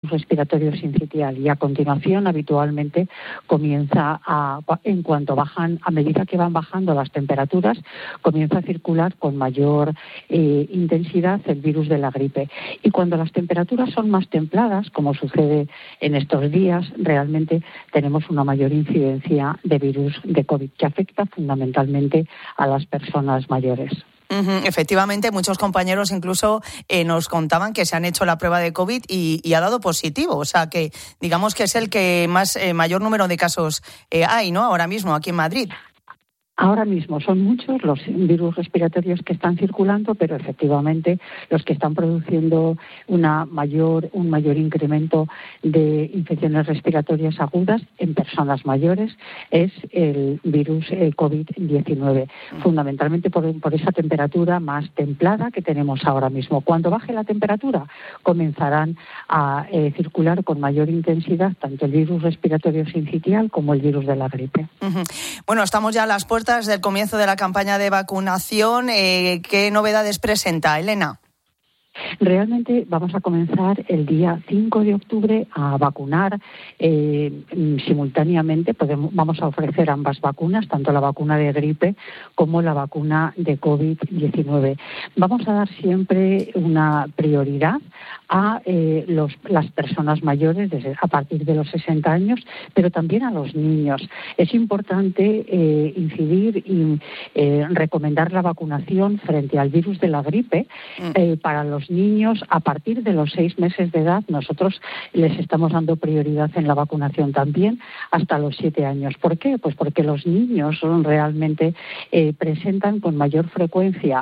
respiratorio sincitial, y a continuación habitualmente comienza en cuanto bajan, a medida que van bajando las temperaturas, comienza a circular con mayor intensidad el virus de la gripe. Y cuando las temperaturas son más templadas, como sucede en estos días, realmente tenemos una mayor incidencia de virus de COVID, que afecta fundamentalmente a las personas mayores. Efectivamente, muchos compañeros incluso nos contaban que se han hecho la prueba de COVID y ha dado positivo. O sea que digamos que es el que más mayor número de casos hay, ¿no? Ahora mismo aquí en Madrid. Ahora mismo son muchos los virus respiratorios que están circulando, pero efectivamente los que están produciendo un mayor incremento de infecciones respiratorias agudas en personas mayores es el virus COVID-19, fundamentalmente por esa temperatura más templada que tenemos ahora mismo. Cuando baje la temperatura comenzarán a circular con mayor intensidad tanto el virus respiratorio sincitial como el virus de la gripe. Bueno, estamos ya a las puertas del comienzo de la campaña de vacunación. ¿Qué novedades presenta, Elena? Realmente vamos a comenzar el día 5 de octubre a vacunar simultáneamente. Vamos a ofrecer ambas vacunas, tanto la vacuna de gripe como la vacuna de COVID-19. Vamos a dar siempre una prioridad a las personas mayores a partir de los 60 años, pero también a los niños. Es importante incidir y recomendar la vacunación frente al virus de la gripe para los niños a partir de los 6 meses de edad. Nosotros les estamos dando prioridad en la vacunación también hasta los 7 años. ¿Por qué? Pues porque los niños realmente presentan con mayor frecuencia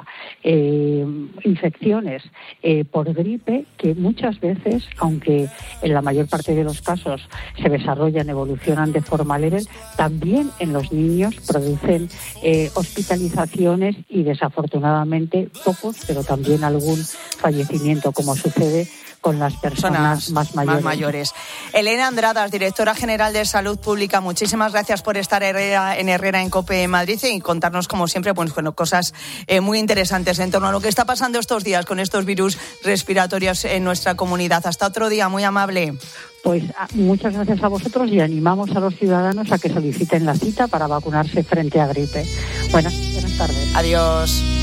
infecciones por gripe que muchas veces, aunque en la mayor parte de los casos se desarrollan, evolucionan de forma leve, también en los niños producen hospitalizaciones y desafortunadamente pocos, pero también algún fallecimiento, como sucede con las personas más mayores. Elena Andradas, directora general de Salud Pública, muchísimas gracias por estar en Herrera en COPE Madrid y contarnos, como siempre, cosas muy interesantes en torno a lo que está pasando estos días con estos virus respiratorios en nuestra comunidad. Hasta otro día, muy amable. Pues muchas gracias a vosotros y animamos a los ciudadanos a que soliciten la cita para vacunarse frente a gripe. Buenas tardes. Adiós.